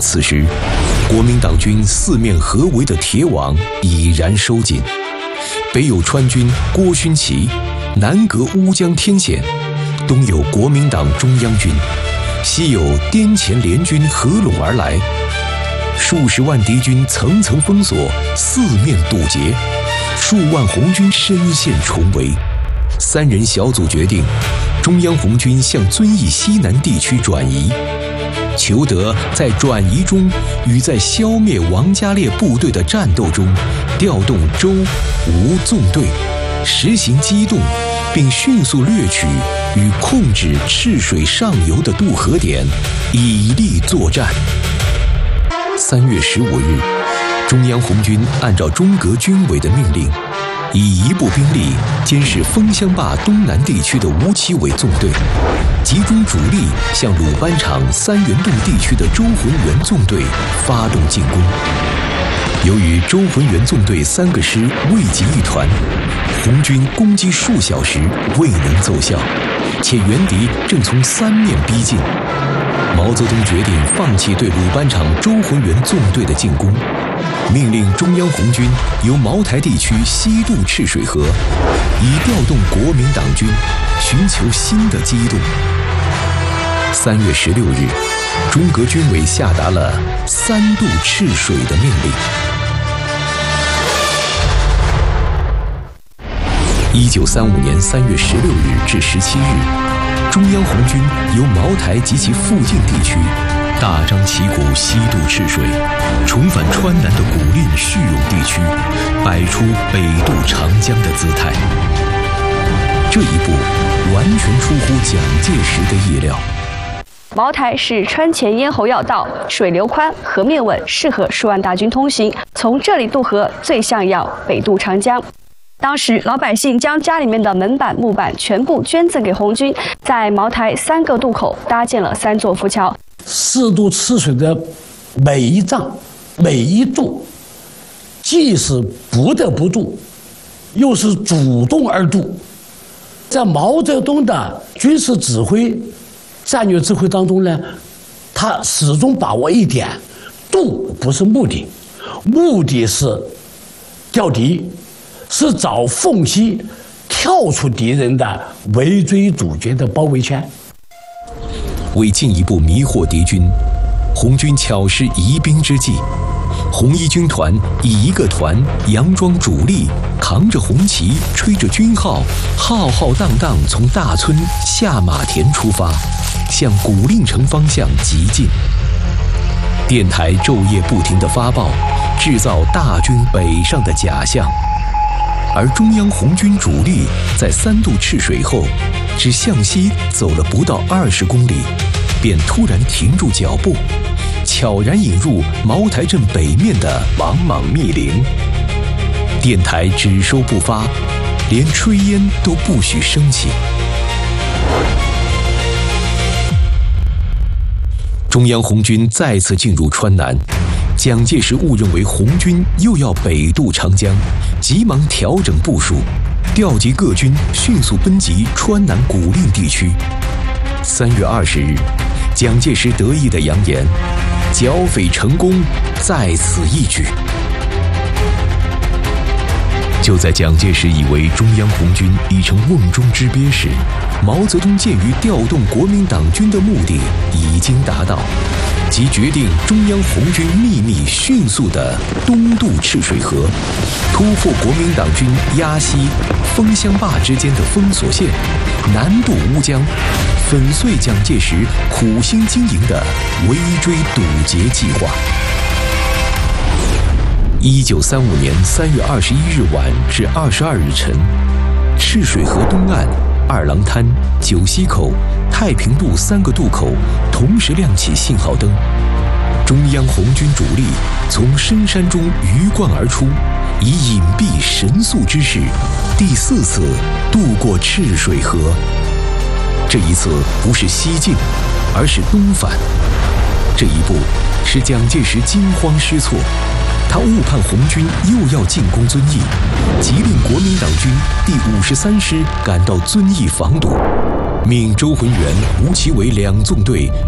此时，国民党军四面合围的铁网已然收紧，北有川军郭勋祺，南隔乌江天险，东有国民党中央军，西有滇黔联军合拢而来，数十万敌军层层封锁，四面堵截，数万红军深陷重围。三人小组决定，中央红军向遵义西南地区转移，求得在转移中与在消灭王家烈部队的战斗中，调动周、吴纵队，实行机动，并迅速掠取与控制赤水上游的渡河点，以利作战。3月15日，中央红军按照中革军委的命令，以一部兵力监视枫香坝东南地区的吴奇伟纵队，集中主力向鲁班场三元洞地区的周浑元纵队发动进攻。由于周浑元纵队3个师未及一团，红军攻击数小时未能奏效，且援敌正从三面逼近。毛泽东决定放弃对鲁班场周浑元纵队的进攻，命令中央红军由茅台地区西渡赤水河，以调动国民党军，寻求新的机动。3月16日，中革军委下达了3渡赤水的命令。1935年3月16日至17日，中央红军由茅台及其附近地区大张旗鼓西渡赤水，重返川南的古蔺叙永地区，摆出北渡长江的姿态。这一步完全出乎蒋介石的意料。 茅台是川黔咽喉要道，水流宽，河面稳，适合数万大军通行。从这里渡河，最像要北渡长江。当时老百姓将家里面的门板、木板全部捐赠给红军，在茅台3个渡口搭建了3座浮桥。 4渡赤水的每一丈、每一渡，既是不得不渡，又是主动而渡。在毛泽东的军事指挥、战略指挥当中呢，他始终把握一点：渡不是目的，目的是调敌。是找缝隙跳出敌人的围追堵截的包围圈。 为进一步迷惑敌军，红军巧施疑兵之计。红一军团以1个团佯装主力，扛着红旗，吹着军号，浩浩荡荡从大村下马田出发，向古蔺城方向急进。电台昼夜不停地发报，制造大军北上的假象。而中央红军主力在3渡赤水后，只向西走了不到20公里，便突然停住脚步，悄然引入茅台镇北面的茫茫密林。电台只收不发，连炊烟都不许升起。中央红军再次进入川南，蒋介石误认为红军又要北渡长江，急忙调整部署，调集各军迅速奔袭川南古蔺地区。3月20日，蒋介石得意地扬言：“剿匪成功，在此一举。”就在蒋介石以为中央红军已成瓮中之鳖时，毛泽东鉴于调动国民党军的目的已经达到，即决定中央红军秘密迅速地东渡赤水河，突破国民党军鸭溪、枫香坝之间的封锁线，南渡乌江，粉碎蒋介石苦心经营的围追堵截计划。1935年3月21日晚至22日晨，赤水河东岸、二郎滩、九溪口、太平路3个渡口同时亮起信号灯。中央红军主力从深山中鱼贯而出，以隐蔽神速之势，第4次渡过赤水河。这一次不是西进，而是东返。这一步使蒋介石惊慌失措。他误判红军又要进攻遵义，急令国民党军第53师赶到遵义防堵，命周浑元、吴奇伟2纵队